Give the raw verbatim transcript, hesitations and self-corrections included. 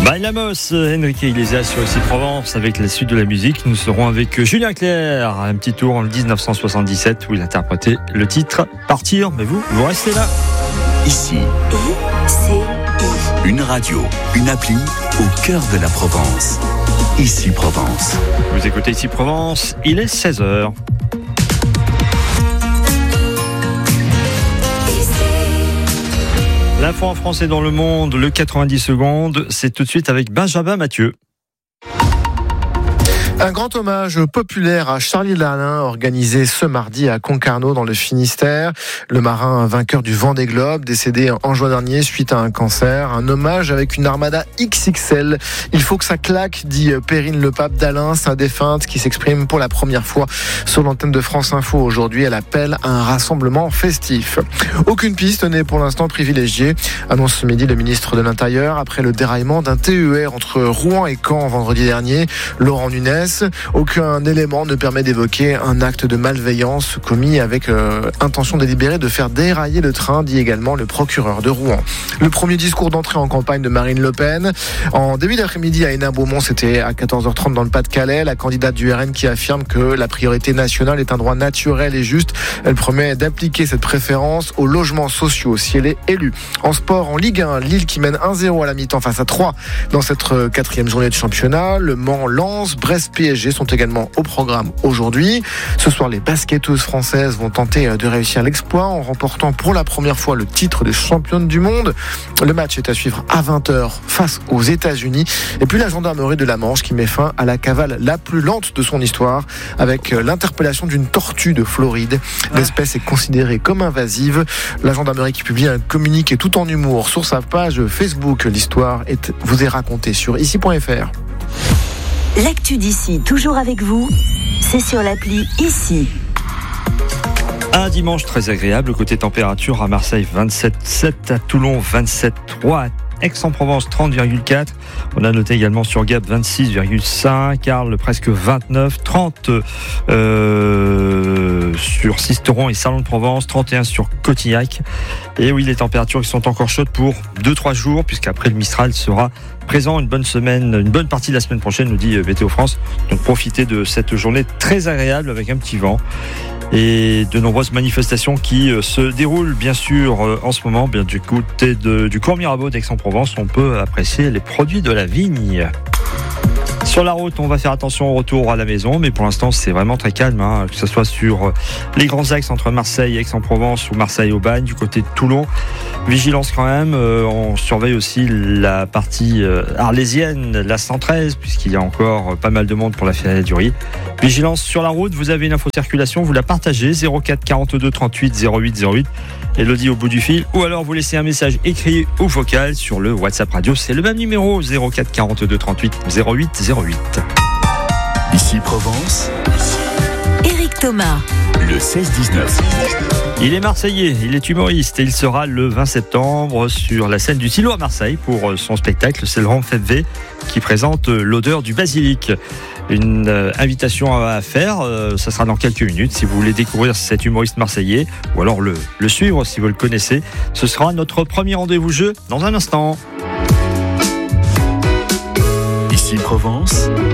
By Lamos, Enrique Iglesias sur Ici Provence avec la suite de la musique. Nous serons avec Julien Clerc, un petit tour en dix-neuf cent soixante-dix-sept où il interprétait le titre Partir, mais vous, vous restez là. Ici, une radio, une appli au cœur de la Provence. Ici Provence. Vous écoutez Ici Provence, il est seize heures. L'info en France et dans le monde, le quatre-vingt-dix secondes, c'est tout de suite avec Benjamin Mathieu. Un grand hommage populaire à Charlie Lalin organisé ce mardi à Concarneau dans le Finistère. Le marin vainqueur du Vendée Globe, décédé en juin dernier suite à un cancer. Un hommage avec une armada X X L. Il faut que ça claque, dit Perrine Lepape d'Alain, sa défunte, qui s'exprime pour la première fois sur l'antenne de France Info aujourd'hui. Elle appelle à un rassemblement festif. Aucune piste n'est pour l'instant privilégiée, annonce ce midi le ministre de l'Intérieur après le déraillement d'un T E R entre Rouen et Caen vendredi dernier. Laurent Nunez. Aucun élément ne permet d'évoquer un acte de malveillance commis avec euh, intention délibérée de faire dérailler le train, dit également le procureur de Rouen. Le premier discours d'entrée en campagne de Marine Le Pen. En début d'après-midi à Hénin-Beaumont, c'était à quatorze heures trente dans le Pas-de-Calais. La candidate du R N qui affirme que la priorité nationale est un droit naturel et juste. Elle promet d'appliquer cette préférence aux logements sociaux si elle est élue. En sport, en Ligue un, Lille qui mène un zéro à la mi-temps face à trois dans cette quatrième journée de championnat. Le Mans, Lens, Brest, P S G sont également au programme aujourd'hui. Ce soir, les basketteuses françaises vont tenter de réussir l'exploit en remportant pour la première fois le titre de championne du monde. Le match est à suivre à vingt heures face aux États-Unis. Et puis la gendarmerie de la Manche qui met fin à la cavale la plus lente de son histoire avec l'interpellation d'une tortue de Floride. L'espèce est considérée comme invasive. La gendarmerie qui publie un communiqué tout en humour sur sa page Facebook. L'histoire est, vous est racontée sur ici point f r. L'actu d'ici, toujours avec vous, c'est sur l'appli Ici. Un dimanche très agréable, côté température à Marseille vingt-sept virgule sept, à Toulon vingt-sept virgule trois, Aix-en-Provence trente virgule quatre. On a noté également sur Gap vingt-six virgule cinq, Arles presque vingt-neuf, trente euh, sur Sisteron et Salon de Provence, trente et un sur Cotignac. Et oui, les températures qui sont encore chaudes pour deux trois jours, puisqu'après le Mistral sera présent une bonne semaine, une bonne partie de la semaine prochaine, nous dit Météo France. Donc profitez de cette journée très agréable avec un petit vent. Et de nombreuses manifestations qui se déroulent bien sûr en ce moment. Bien du côté de, du Cours Mirabeau d'Aix-en-Provence, on peut apprécier les produits de la vigne. Sur la route, on va faire attention au retour à la maison, mais pour l'instant, c'est vraiment très calme, hein, que ce soit sur les grands axes entre Marseille et Aix-en-Provence ou Marseille-Aubagne, du côté de Toulon. Vigilance quand même, euh, on surveille aussi la partie euh, arlésienne, la cent treize, puisqu'il y a encore pas mal de monde pour la Fianna du Riz. Vigilance sur la route, vous avez une info circulation, vous la partagez, zéro quatre quarante-deux trente-huit zéro huit zéro huit. Elodie au bout du fil, ou alors vous laissez un message écrit ou vocal sur le WhatsApp Radio, c'est le même numéro, zéro quatre quarante-deux trente-huit zéro huit zéro huit. Ici Provence, Éric Thomas, le seize dix-neuf. Il est marseillais, il est humoriste et il sera le vingt septembre sur la scène du Silo à Marseille pour son spectacle, c'est le Ronfèvre qui présente l'odeur du basilic. Une euh, invitation à faire, euh, ça sera dans quelques minutes. Si vous voulez découvrir cet humoriste marseillais ou alors le, le suivre si vous le connaissez, ce sera notre premier rendez-vous jeu dans un instant. Ici Provence,